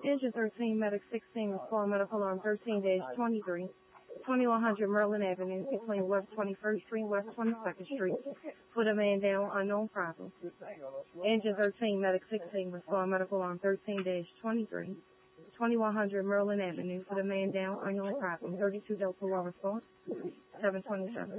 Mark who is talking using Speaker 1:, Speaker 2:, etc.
Speaker 1: Engine 13, Medic 16, Respond Medical Alarm 13-23, 2100 Merlin Avenue, between West 21st Street and West 22nd Street. Put a man down, unknown problem. Engine 13, Medic 16, Respond Medical Alarm 13-23, 2100 Merlin Avenue. Put a man down, unknown problem. 32 Delta 1 response, 727.